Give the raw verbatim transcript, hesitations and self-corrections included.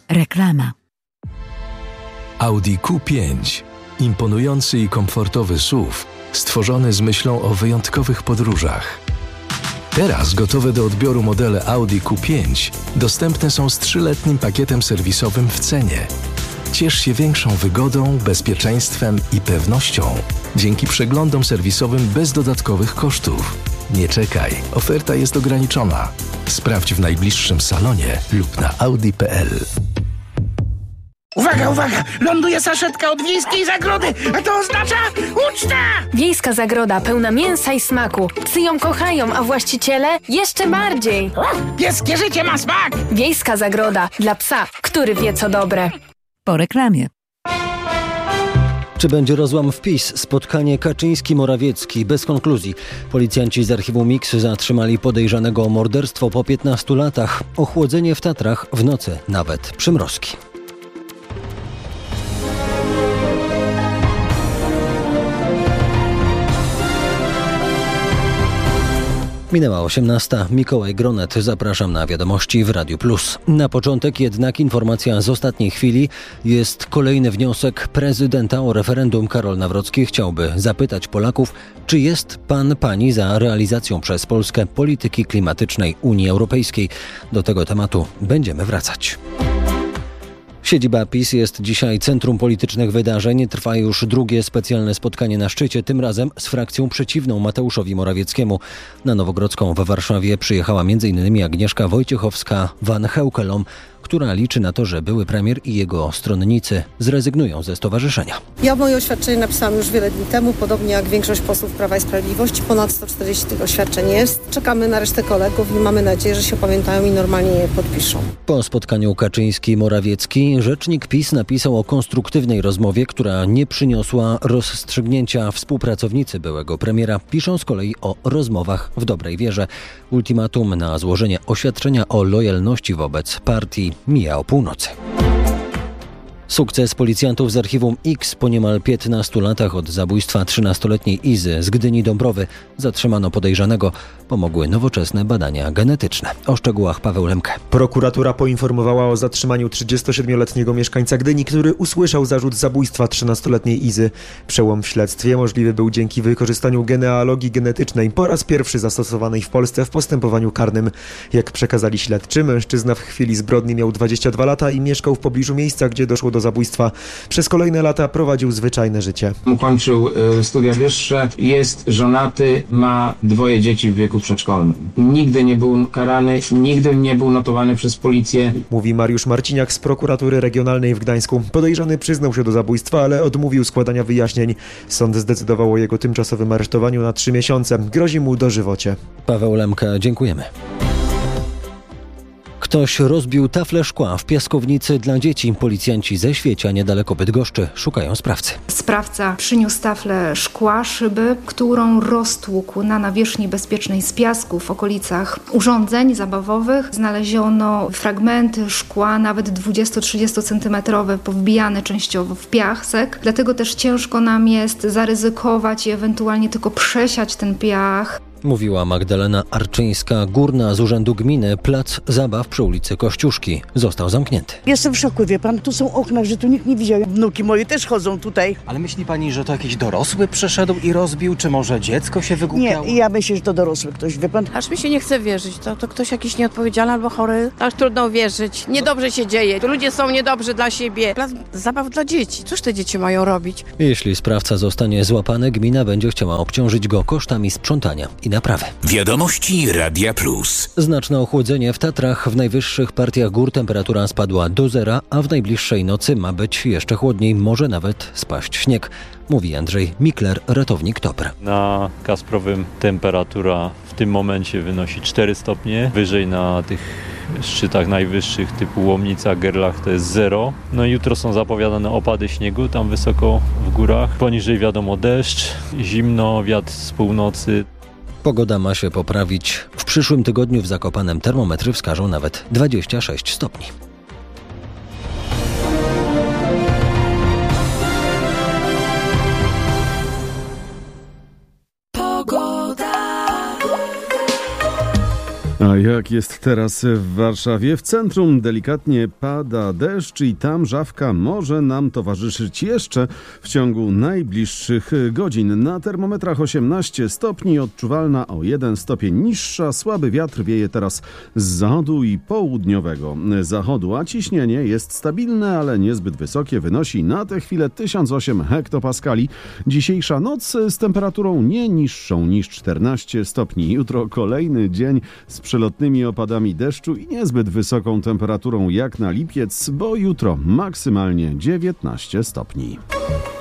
Reklama. Audi Q pięć. Imponujący i komfortowy S U V, stworzony z myślą o wyjątkowych podróżach. Teraz gotowe do odbioru modele Audi Q pięć dostępne są z trzyletnim pakietem serwisowym w cenie. Ciesz się większą wygodą, bezpieczeństwem i pewnością dzięki przeglądom serwisowym bez dodatkowych kosztów. Nie czekaj, oferta jest ograniczona. Sprawdź w najbliższym salonie lub na audi kropka p l. Uwaga, uwaga! Ląduje saszetka od Wiejskiej Zagrody, a to oznacza uczta! Wiejska Zagroda pełna mięsa i smaku. Psy ją kochają, a właściciele jeszcze bardziej. Pieskie życie ma smak! Wiejska Zagroda dla psa, który wie co dobre. Po reklamie. Czy będzie rozłam w PiS? Spotkanie Kaczyński-Morawiecki bez konkluzji. Policjanci z archiwum X zatrzymali podejrzanego o morderstwo po piętnastu latach. Ochłodzenie w Tatrach, w nocy nawet przymrozki. Minęła osiemnasta. Mikołaj Gronet. Zapraszam na wiadomości w Radiu Plus. Na początek jednak informacja z ostatniej chwili. Jest kolejny wniosek prezydenta o referendum. Karol Nawrocki chciałby zapytać Polaków, czy jest pan, pani za realizacją przez Polskę polityki klimatycznej Unii Europejskiej. Do tego tematu będziemy wracać. Siedziba PiS jest dzisiaj centrum politycznych wydarzeń. Trwa już drugie specjalne spotkanie na szczycie, tym razem z frakcją przeciwną Mateuszowi Morawieckiemu. Na Nowogrodzką w Warszawie przyjechała m in Agnieszka Wojciechowska-Van Heukelom, która liczy na to, że były premier i jego stronnicy zrezygnują ze stowarzyszenia. Ja moje oświadczenie napisałam już wiele dni temu, podobnie jak większość posłów Prawa i Sprawiedliwości. Ponad sto czterdzieści tych oświadczeń jest. Czekamy na resztę kolegów i mamy nadzieję, że się opamiętają i normalnie je podpiszą. Po spotkaniu Kaczyński-Morawiecki rzecznik PiS napisał o konstruktywnej rozmowie, która nie przyniosła rozstrzygnięcia. Współpracownicy byłego premiera piszą z kolei o rozmowach w dobrej wierze. Ultimatum na złożenie oświadczenia o lojalności wobec partii mija o północy. Sukces policjantów z archiwum X po niemal piętnastu latach od zabójstwa trzynastoletniej Izy z Gdyni Dąbrowy. Zatrzymano podejrzanego. Pomogły nowoczesne badania genetyczne. O szczegółach Paweł Lemke. Prokuratura poinformowała o zatrzymaniu trzydziestosiedmioletniego mieszkańca Gdyni, który usłyszał zarzut zabójstwa trzynastoletniej Izy. Przełom w śledztwie możliwy był dzięki wykorzystaniu genealogii genetycznej, po raz pierwszy zastosowanej w Polsce w postępowaniu karnym. Jak przekazali śledczy, mężczyzna w chwili zbrodni miał dwadzieścia dwa lata i mieszkał w pobliżu miejsca, gdzie doszło do zabójstwa. Przez kolejne lata prowadził zwyczajne życie. Ukończył y, studia wyższe, jest żonaty, ma dwoje dzieci w wieku przedszkolnym. Nigdy nie był karany, nigdy nie był notowany przez policję. Mówi Mariusz Marciniak z prokuratury regionalnej w Gdańsku. Podejrzany przyznał się do zabójstwa, ale odmówił składania wyjaśnień. Sąd zdecydował o jego tymczasowym aresztowaniu na trzy miesiące. Grozi mu dożywocie. Paweł Lemka, dziękujemy. Ktoś rozbił taflę szkła w piaskownicy dla dzieci. Policjanci ze Świecia, niedaleko Bydgoszczy, szukają sprawcy. Sprawca przyniósł taflę szkła, szyby, którą roztłukł na nawierzchni bezpiecznej z piasku w okolicach urządzeń zabawowych. Znaleziono fragmenty szkła, nawet dwudziesto-trzydziesto centymetrowe, powbijane częściowo w piasek. Dlatego też ciężko nam jest zaryzykować i ewentualnie tylko przesiać ten piach. Mówiła Magdalena Arczyńska-Górna z Urzędu Gminy. Plac zabaw przy ulicy Kościuszki został zamknięty. Jestem w szoku, wie pan, tu są okna, że tu nikt nie widział. Wnuki moje też chodzą tutaj. Ale myśli pani, że to jakiś dorosły przeszedł i rozbił, czy może dziecko się wygłupiało? Nie, ja myślę, że to dorosły ktoś, wie pan. Aż mi się nie chce wierzyć, to, to ktoś jakiś nieodpowiedzialny albo chory. Aż trudno wierzyć, niedobrze się dzieje. Ludzie są niedobrzy dla siebie. Plac zabaw dla dzieci, cóż te dzieci mają robić? Jeśli sprawca zostanie złapany, gmina będzie chciała obciążyć go kosztami sprzątania i naprawy. Wiadomości Radia Plus. Znaczne ochłodzenie w Tatrach. W najwyższych partiach gór temperatura spadła do zera, a w najbliższej nocy ma być jeszcze chłodniej, może nawet spaść śnieg. Mówi Andrzej Mikler, ratownik TOPR. Na Kasprowym temperatura w tym momencie wynosi cztery stopnie. Wyżej na tych szczytach najwyższych typu Łomnica, Gerlach to jest zero. No i jutro są zapowiadane opady śniegu tam wysoko w górach. Poniżej wiadomo deszcz, zimno, wiatr z północy. Pogoda ma się poprawić. W przyszłym tygodniu w Zakopanem termometry wskażą nawet dwadzieścia sześć stopni. A jak jest teraz w Warszawie? W centrum delikatnie pada deszcz i tam żawka może nam towarzyszyć jeszcze w ciągu najbliższych godzin. Na termometrach osiemnaście stopni, odczuwalna o jeden stopień niższa. Słaby wiatr wieje teraz z zachodu i południowego zachodu, a ciśnienie jest stabilne, ale niezbyt wysokie. Wynosi na tę chwilę tysiąc osiem hektopaskali. Dzisiejsza noc z temperaturą nie niższą niż czternaście stopni. Jutro kolejny dzień z przelotnymi opadami deszczu i niezbyt wysoką temperaturą jak na lipiec, bo jutro maksymalnie dziewiętnaście stopni.